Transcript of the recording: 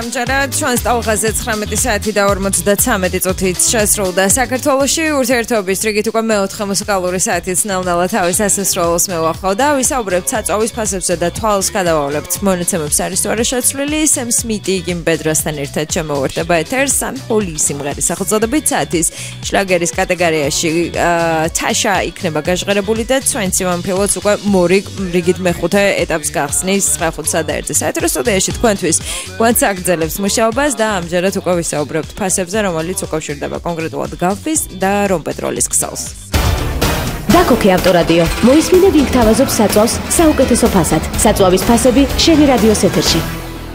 ამჯერად ჩვენს ტალღაზე 19 საათი და 53 წუთით შესრულდა საქართველოში ურთიერთობის რიგით უკვე მეოთხე მუსიკალური საათიც ნელ-ნელა თავის ასასრულს მევახავ და ვისაუბრებთ საწვავის ფასებზე და თვალს გადავავლებთ მონაცემებს არის თუ არა შეცვლილი სემ სმიტი იმ ბედრასთან ერთად შემოვერთება ეთერს ან ჰოლის სიმღერის სახელწოდებით საათის შლაგერის კატეგორიაში თაშა იქნება გაჟღერებული და ჩვენ სიმამფილოც უკვე მორი რიგით მეხუთე ეტაპს გახსნის 9:05 საათზე საეთრო სტუდიაში თქვენთვის გვანცაგრძელებს მუშაობას და ამჯერად უკვე ვისაუბრებთ ფასებზე, რომელიც უკავშირდება კონკრეტულად გალფის და რომპეტროლის ქსელს. დაკოკი ავტორადიო. მოისმინე ვინგ თავაზობს საწვავს საუკეთესო ფასად. საწვავის ფასები შენი რადიოს ეთერში.